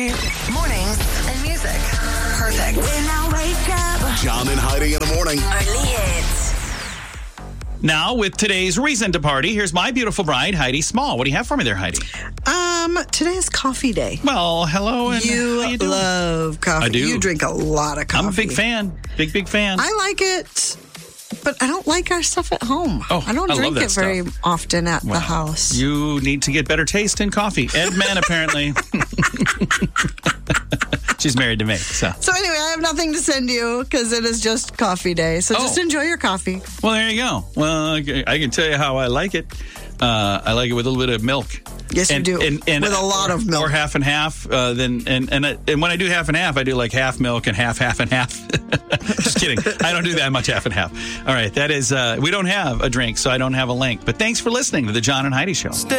Mornings and music. Perfect. When I wake up. John and Heidi in the morning. Only hits. Now, with today's reason to party, here's my beautiful bride, Heidi Small. What do you have for me there, Heidi? Today is coffee day. Well, hello. And You how you doing? love coffee. I do. You drink a lot of coffee. I'm a big fan. Big fan. I like it, but I don't like our stuff at home. Oh, I don't I love drink that it very often at the house. You need to get better taste in coffee. Ed Man, apparently. She's married to me. So anyway, I have nothing to send you because it is just coffee day. So just enjoy your coffee. Well, there you go. Well, I can tell you how I like it. I like it with a little bit of milk. Yes, you do. And with a lot of milk. Or half and half. And when I do half and half, I do like half milk and half and half. Just kidding. I don't do that much half and half. All right. That is, we don't have a drink, so I don't have a link. But thanks for listening to the John and Heidi Show.